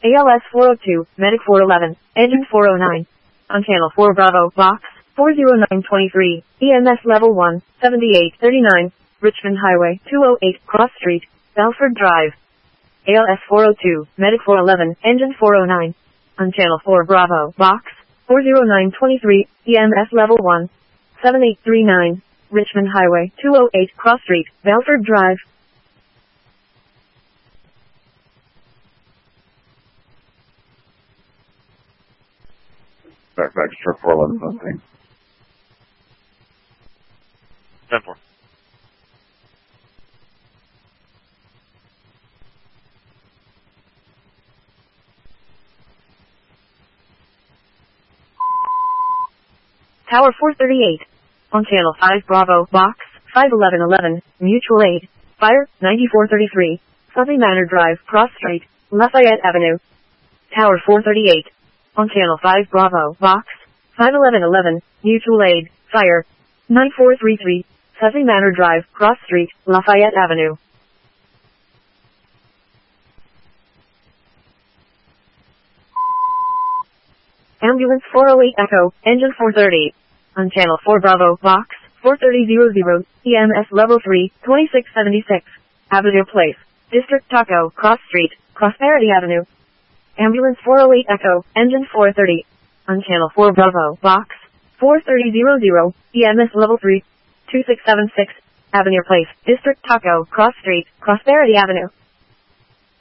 ALS 402, Medic 411, Engine 409. On Channel 4 Bravo, Box 40923, EMS Level 1, 7839, Richmond Highway 208, Cross Street, Belford Drive. ALS 402, Medic 411, Engine 409. On Channel 4 Bravo, Box 40923, EMS Level 1, 7839, Richmond Highway 208, Cross Street, Belford Drive. Back to 411, nothing. 10-4. Tower 438. On Channel 5 Bravo, Box 51111, Mutual Aid. Fire 9433, Fuzzy Manor Drive, Cross Street, Lafayette Avenue. Tower 438. On Channel 5 Bravo, Box 51111, Mutual Aid. Fire 9433, Fuzzy Manor Drive, Cross Street, Lafayette Avenue. Ambulance 408 Echo, Engine 430. On Channel 4 Bravo, Box 43000, EMS Level 3, 2676, Avenue Place, District Taco, Cross Street, Prosperity Avenue. Ambulance 408 Echo, Engine 430. On Channel 4 Bravo, Box 43000, EMS Level 3, 2676, Avenue Place, District Taco, Cross Street, Prosperity Avenue.